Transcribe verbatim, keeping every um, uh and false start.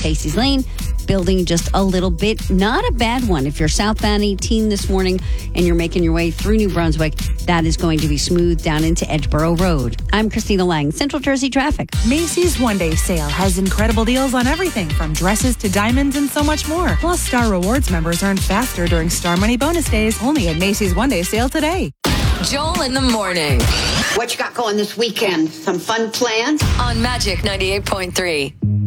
Casey's Lane. Building just a little bit. Not a bad one. If you're southbound eighteen this morning and you're making your way through New Brunswick, that is going to be smooth down into Edgeboro Road. I'm Christina Lang, Central Jersey Traffic. Macy's one-day sale has incredible deals on everything from dresses to diamonds and so much more. Plus, Star Rewards members earn faster during Star Money Bonus Days only at Macy's one-day sale today. Joel in the morning. What you got going this weekend? Some fun plans? On Magic ninety-eight point three.